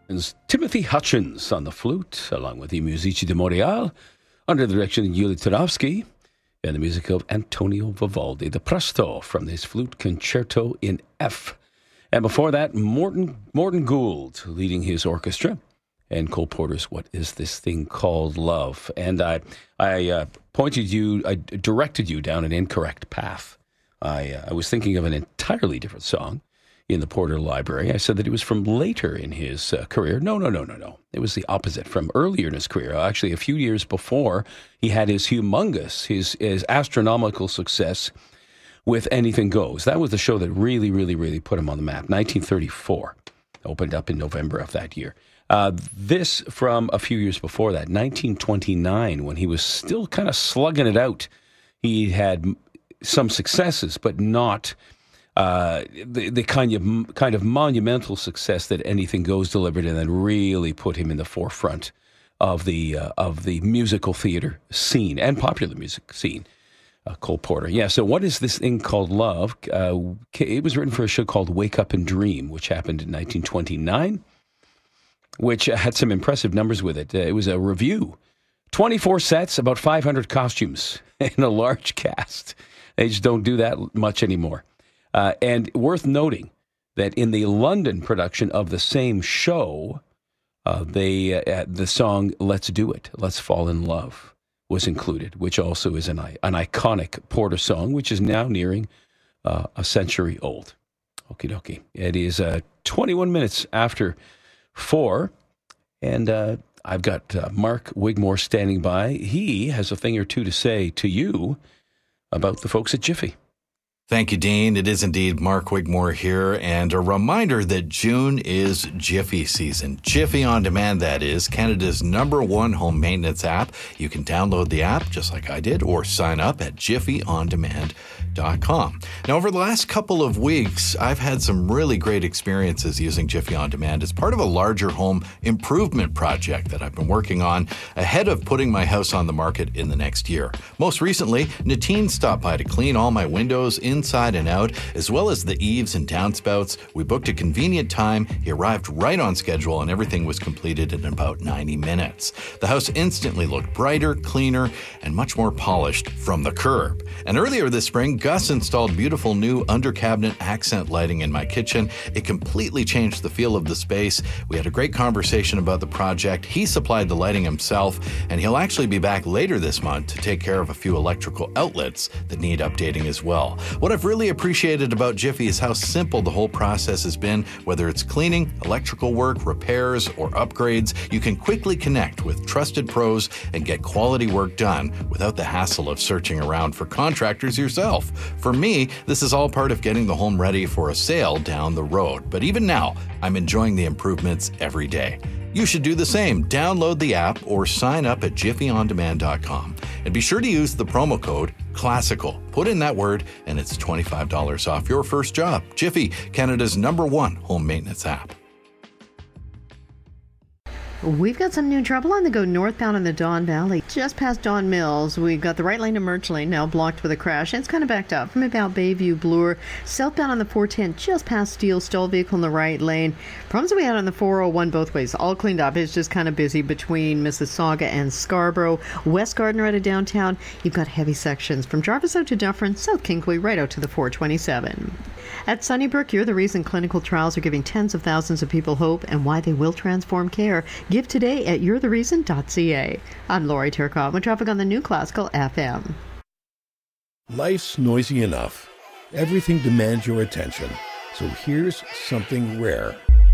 Timothy Hutchins on the flute, along with the Musici di Montreal, under the direction of Yuli Turovsky, and the music of Antonio Vivaldi, the Presto from his flute concerto in F. And before that, Morton Gould leading his orchestra, and Cole Porter's What Is This Thing Called Love? And I directed you down an incorrect path. I was thinking of an entirely different song in the Porter Library. I said that it was from later in his career. No. It was the opposite, from earlier in his career. Actually, a few years before, he had his humongous, his astronomical success with Anything Goes. That was the show that really, really, really put him on the map. 1934, opened up in November of that year. This from a few years before that, 1929, when he was still kind of slugging it out. He had some successes, but not the kind of monumental success that Anything Goes delivered, and then really put him in the forefront of the musical theater scene and popular music scene. Cole Porter. Yeah, so What Is This Thing Called Love? It was written for a show called Wake Up and Dream, which happened in 1929, which had some impressive numbers with it. It was a review. 24 sets, about 500 costumes, and a large cast. They just don't do that much anymore. And worth noting that in the London production of the same show, the song Let's Do It, Let's Fall in Love was included, which also is an iconic Porter song, which is now nearing a century old. Okie dokie. It is 21 minutes after 4, and I've got Mark Wigmore standing by. He has a thing or two to say to you about the folks at Jiffy. Thank you, Dean. It is indeed Mark Wigmore here, and a reminder that June is Jiffy season. Jiffy On Demand, that is, Canada's #1 home maintenance app. You can download the app, just like I did, or sign up at jiffyondemand.com. Now, over the last couple of weeks, I've had some really great experiences using Jiffy On Demand as part of a larger home improvement project that I've been working on ahead of putting my house on the market in the next year. Most recently, Natine stopped by to clean all my windows inside and out, as well as the eaves and downspouts. We booked a convenient time. He arrived right on schedule, and everything was completed in about 90 minutes. The house instantly looked brighter, cleaner, and much more polished from the curb. And earlier this spring, Gus installed beautiful new under-cabinet accent lighting in my kitchen. It completely changed the feel of the space. We had a great conversation about the project. He supplied the lighting himself, and he'll actually be back later this month to take care of a few electrical outlets that need updating as well. What I've really appreciated about Jiffy is how simple the whole process has been. Whether it's cleaning, electrical work, repairs, or upgrades, you can quickly connect with trusted pros and get quality work done without the hassle of searching around for contractors yourself. For me, this is all part of getting the home ready for a sale down the road. But even now, I'm enjoying the improvements every day. You should do the same. Download the app or sign up at jiffyondemand.com. And be sure to use the promo code CLASSICAL. Put in that word and it's $25 off your first job. Jiffy, Canada's #1 home maintenance app. We've got some new trouble on the go northbound in the Don Valley. Just past Don Mills, we've got the right lane to Merch Lane now blocked with a crash. And it's kind of backed up from about Bayview Bloor. Southbound on the 410, just past Steel, stalled vehicle in the right lane. Problems we had on the 401 both ways, all cleaned up. It's just kind of busy between Mississauga and Scarborough. West Gardner out of downtown, you've got heavy sections from Jarvis out to Dufferin, South Kinkley, right out to the 427. At Sunnybrook, you're the reason clinical trials are giving tens of thousands of people hope and why they will transform care. Give today at you'rethereason.ca. I'm Lori Turcotte with traffic on the new Classical FM. Life's noisy enough. Everything demands your attention. So here's something rare.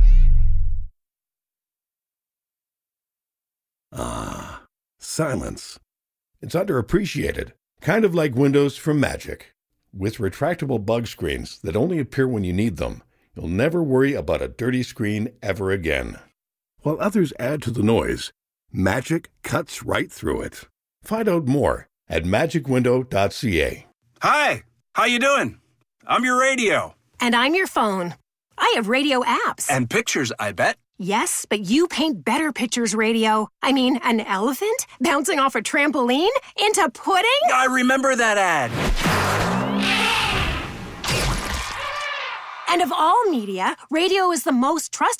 Ah, silence. It's underappreciated. Kind of like windows from Magic. With retractable bug screens that only appear when you need them, you'll never worry about a dirty screen ever again. While others add to the noise, Magic cuts right through it. Find out more at magicwindow.ca. Hi, how you doing? I'm your radio. And I'm your phone. I have radio apps. And pictures, I bet. Yes, but you paint better pictures, radio. I mean, an elephant bouncing off a trampoline into pudding? I remember that ad. And of all media, radio is the most trusted